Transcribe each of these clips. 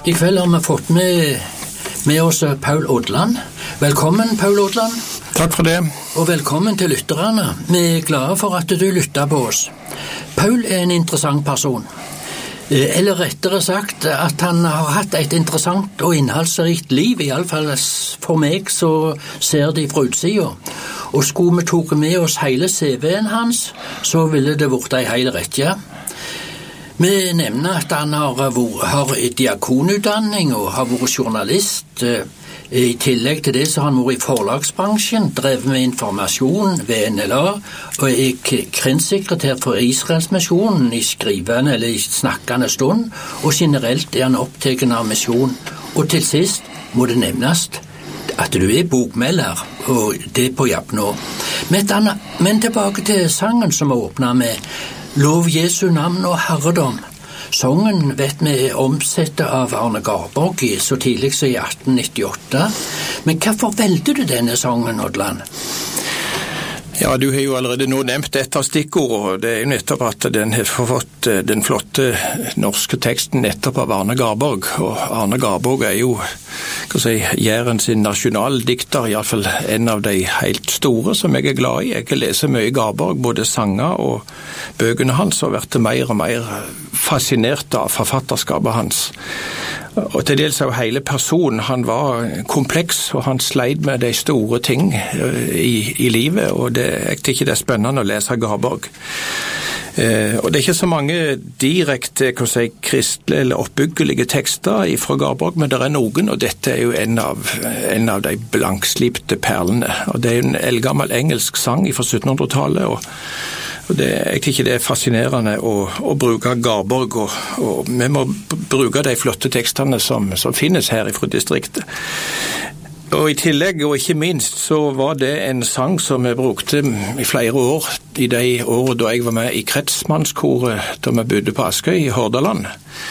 I kveld har vi fått med oss Paul Odland. Velkommen, Paul Odland. Takk for det. Og velkommen til lytterne. Vi glade for at du lytter på oss. Paul en interessant person. Eller rettere sagt at han har hatt et interessant og innholdsrikt liv, i alle fall for meg så ser de fra utsida. Og skulle vi tatt med oss hele CV-en hans, så ville det vært en hel rekke. Vi nevner at han har diakonutdanning og har vært journalist. I tillegg til det så har han vært i forlagsbransjen, drevet med informasjon ved NLA, og er krinssekretær for Israelsmisjonen i skrivende eller i snakkende stund, og generelt er han opptatt av misjon. Og til sist må det nevnes at du er bokmelder, og det på jobb nå. Men tilbake til sangen som vi åpnet med, Lov Jesu navn og herredom. Sangen vet vi er omsett av Arne Garborg så tidlig som i 1898. Men hvorfor valgte du denne sangen, Odland? Ja, du har jo allerede nå nevnt et av stikkordene, og det er jo nettopp at den har fått den flotte norske teksten nettopp av Arne Garborg. Og Arne Garborg er jo, Jæren sin nasjonaldikter, i alle fall en av de helt store som jeg er glad i. Jeg leser mye Garborg, både sanger og bøkene hans, og vært mer og mer fascinert av forfatterskapet hans. Og til dels av hele personen. Han var kompleks, og han sleit med de store ting i livet, og jeg tykker det er spennende å lese Garborg. Og det er ikke så mange direkte kristelige eller oppbyggelige tekster fra Garborg, men det er noen, og dette er jo en av de blankslipte perlene. Og det er jo en eldgammel engelsk sang fra 1700-tallet, og jeg tykker det er fascinerende å bruke Garborg, og vi må bruke de flotte tekstene som finnes her fra distriktet. Og i tillegg, og ikke minst, så var det en sang som jeg brukte i flere år, i de årene da jeg var med i kretsmannskoret da vi bodde på Askøy i Hordaland.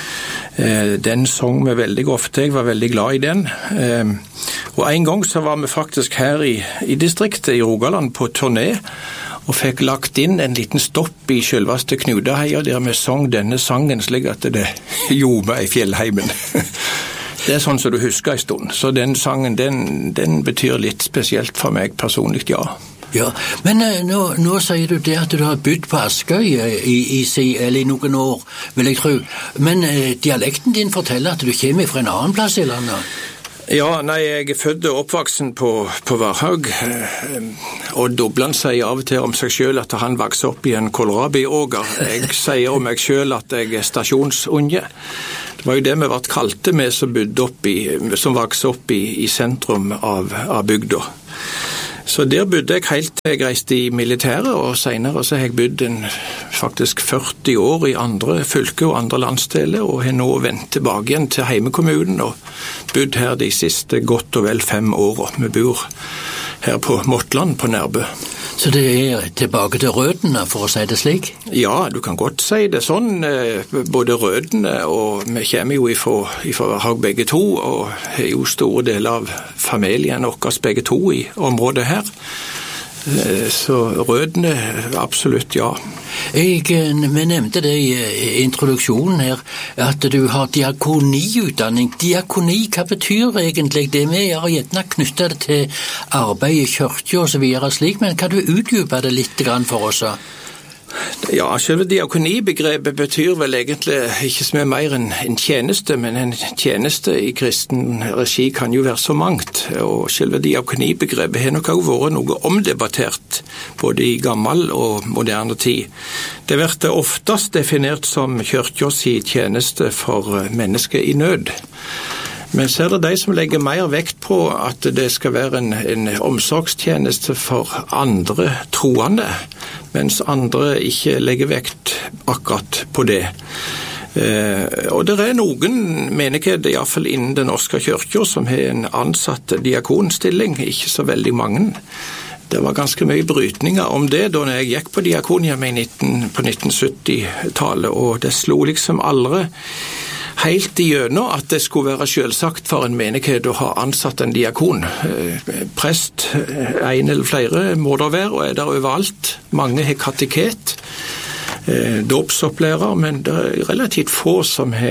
Den sang vi veldig ofte, jeg var veldig glad i den. Og en gang så var vi faktisk her i distriktet i Rogaland på turné, og fikk lagt inn en liten stopp i selveste Knudaheia, der vi sang denne sangen slik at det gjorde i fjellheimen. Det er sånn som du husker en stund. Så den sangen, den betyr litt spesielt for meg personlig, ja. Ja, men nå sier du det at du har bodd på Askøy i noen år, vil jeg tro. Men dialekten din forteller at du kommer fra en annen plass i landet. Ja, nei, jeg er født og oppvaksen på Varhaug, og Dobland sier av og til om seg selv at han vokser opp i en kålrabiåger. Jeg sier om meg selv at jeg er stasjonsunge. Det var jo det vi ble kalte med som vokste opp i sentrum av bygda. Så der bodde jeg helt til jeg reiste i militæret, og senere så har jeg bodd faktisk 40 år i andre fylker og andre landsdeler, og har nå vendt tilbake igjen til heimekommunen og bodd her de siste godt og vel 5 årene. Vi bor her på Måtland på Nærbø. Så det er tilbake til rødene, for å si det slik? Ja, du kan godt si det sånn. Både rødene, og vi kommer jo fra Varhaug begge to, og har jo store deler av familien vår begge to i området her. Så rødene, absolutt, ja. Vi nevnte det i introduksjonen her, at du har diakoniutdanning. Diakoni, hva betyr egentlig det? Vi har gjerne knyttet det til arbeid i kirke og så videre slik, men kan du utdype det litt for oss? Ja, selve diakonibegrepet betyr vel egentlig ikke så mye mer enn tjeneste, men en tjeneste i kristen regi kan jo være så mangt, og selve diakonibegrepet har nok også vært noe omdebattert, både i gammel og moderne tid. Det blir oftest definert som kirkens tjeneste for mennesker i nød. Men så er det de som legger mer vekt på at det skal være en omsorgstjeneste for andre troende, mens andre ikke legger vekt akkurat på det. Og det er noen menigheter, i hvert fall innen den norske kirken, som har en ansatt diakonstilling, ikke så veldig mange. Det var ganske mye brytninger om det da jeg gikk på diakonhjemmet på 1970-tallet, og det slo liksom aldri helt igjennom at det skulle være selvsagt for en menighet å ha ansatt en diakon. Prest, en eller flere må det være, og er der overalt. Mange har kateket, dåpsopplærer, men det er relativt få som har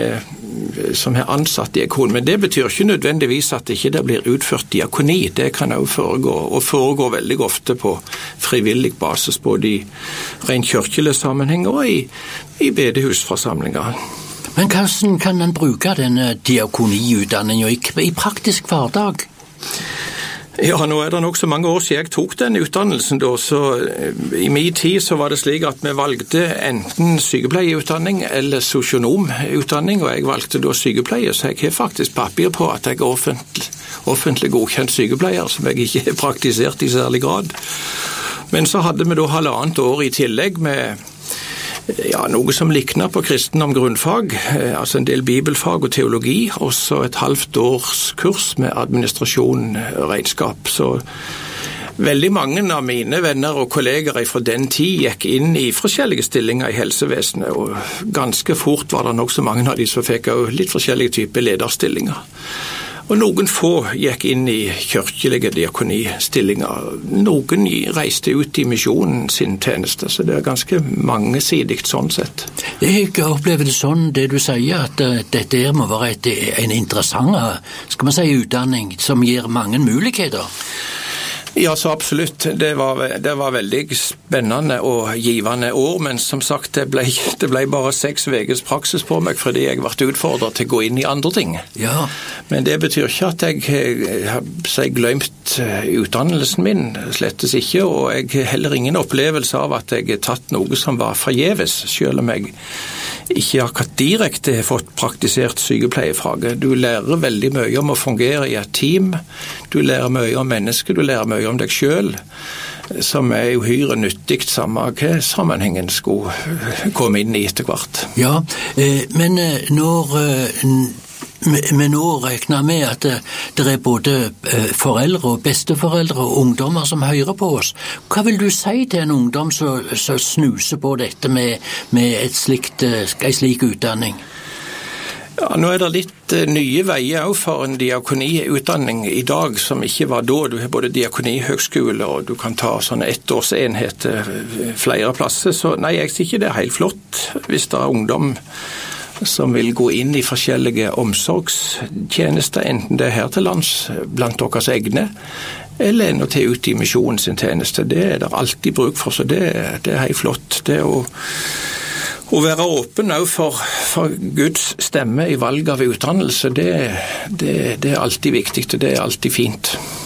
som er ansatt diakon, men det betyr ikke nødvendigvis at det ikke blir utført diakoni. Det kan også foregå, og foregår veldig ofte på frivillig basis, både i ren kirkelig sammenheng og i bedehusforsamlinger. Men hvordan kan man bruke denne diakoniutdanningen i praktisk hverdag? Ja, nå det nok så mange år siden jeg tok den utdannelsen da, så i min tid så var det slik at vi valgte enten sykepleieutdanning eller sosionomutdanning, og jeg valgte da sykepleie, så jeg har faktisk papir på at jeg er offentlig godkjent sykepleier, som jeg ikke har praktisert i særlig grad. Men så hadde vi da 1,5 år i tillegg med noe som likner på kristendom grunnfag, altså en del bibelfag og teologi, og så 1,5 års kurs med administrasjon og regnskap. Så veldig mange av mine venner og kolleger fra den tid gikk inn i forskjellige stillinger i helsevesenet, og ganske fort var det nok så mange av de som fikk også litt forskjellige typer lederstillinger. Og noen få gikk inn i kirkelige diakonistillinger. Noen reiste ut i misjonen sin tjeneste, så det ganske mangesidigt sånn sett. Jeg opplever det sånn, det du sier, at dette må være en interessant, skal man si, utdanning som gir mange muligheter. Ja, så absolutt. Det var veldig spennende og givende år, men som sagt, det ble bare 6 ukers praksis på meg, fordi jeg ble utfordret til å gå inn i andre ting. Ja. Men det betyr ikke at jeg har glemt utdannelsen min, slettes ikke, og jeg har heller ingen opplevelse av at jeg har tatt noe som var forgjeves, selv om jeg ikke akkurat direkte har fått praktisert sykepleiefaget. Du lærer veldig mye om å fungere i et team, du lærer mye om mennesker, du lærer mye om deg selv, som uhyre nyttig samme hva sammenhengen skulle komme inn i etter hvert. Ja, men når vi nå regner med at det er både foreldre og besteforeldre og ungdommer som hører på oss. Hva vil du si til en ungdom som snuser på dette med en slik utdanning? Ja, nå det litt nye veier også for en diakoniutdanning i dag som ikke var da. Du har både diakonihøgskole og du kan ta sånne 1-årsenheter flere plasser. Så nei, jeg sier ikke det helt flott hvis det ungdom som vil gå inn i forskjellige omsorgstjenester, enten det her til lands blant deres egne, eller enda til ut i misjonen sin tjeneste. Det det alltid bruk for, så det helt flott. Det å være åpen også for Guds stemme i valg av utdannelse, det alltid viktig, og det alltid fint.